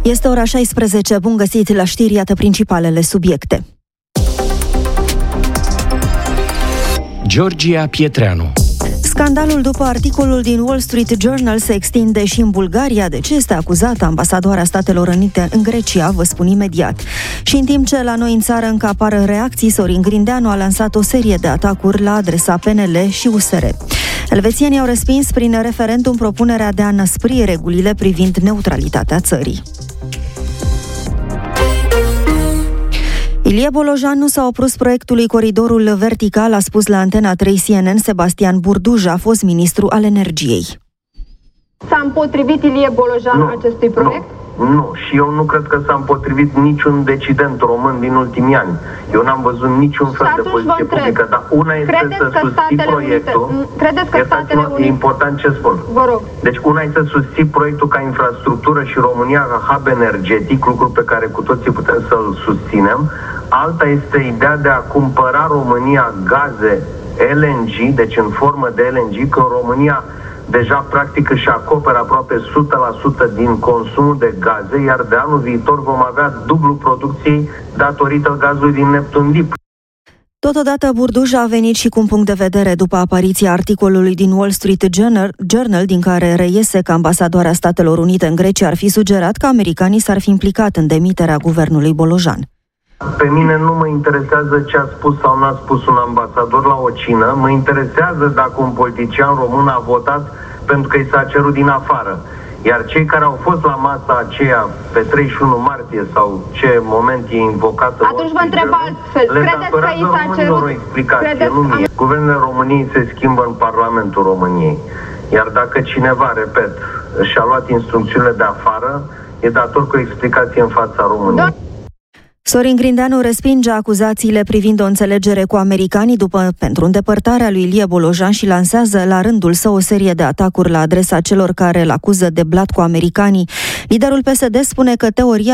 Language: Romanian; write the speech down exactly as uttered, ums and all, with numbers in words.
Este ora șaisprezece, bun găsit la știri, iată principalele subiecte. Georgia Pietreanu. Scandalul după articolul din Wall Street Journal se extinde și în Bulgaria. De ce este acuzată ambasadoarea Statelor Unite în Grecia, vă spun imediat. Și în timp ce la noi în țară încă apar reacții, Sorin Grindeanu a lansat o serie de atacuri la adresa P N L și U S R. Elvețienii au respins prin referendum propunerea de a înăspri regulile privind neutralitatea țării. Ilie Bolojan nu s-a opus proiectului Coridorul Vertical, a spus la Antena trei C N N Sebastian Burduja, fost ministru al energiei. S-a împotrivit Ilie Bolojan nu, acestui proiect? Nu, nu, și eu nu cred că s-a împotrivit niciun decident român din ultimii ani. Eu n-am văzut niciun fel de poziție publică, dar una este credeți să susții proiectul. Unite, credeți că Statele Unite... E important ce spun. Vă rog. Deci una este să susții proiectul ca infrastructură și România ca hub energetic, lucru pe care cu toții putem să-l susținem. Alta este ideea de a cumpăra România gaze L N G, deci în formă de L N G, că România deja practic își acoperă aproape o sută la sută din consumul de gaze, iar de anul viitor vom avea dublu producției datorită gazului din Neptun Deep. Totodată, Burduja a venit și cu un punct de vedere după apariția articolului din Wall Street Journal, din care reiese că ambasadoarea Statelor Unite în Grecia ar fi sugerat că americanii s-ar fi implicat în demiterea guvernului Bolojan. Pe mine nu mă interesează ce a spus sau n-a spus un ambasador la o cină, mă interesează dacă un politician român a votat pentru că i s-a cerut din afară. Iar cei care au fost la masa aceea pe treizeci și unu martie sau ce moment e invocat în atunci vă întreb altfel. Credeți că i s-a cerut o explicație, Credeți... nu mie. Guvernele României se schimbă în Parlamentul României. Iar dacă cineva, repet, și-a luat instrucțiunile de afară, e dator cu o explicație în fața României. Do- Sorin Grindeanu respinge acuzațiile privind o înțelegere cu americanii după pentru îndepărtarea lui Ilie Bolojan și lansează la rândul său o serie de atacuri la adresa celor care îl acuză de blat cu americanii. Liderul P S D spune că teoria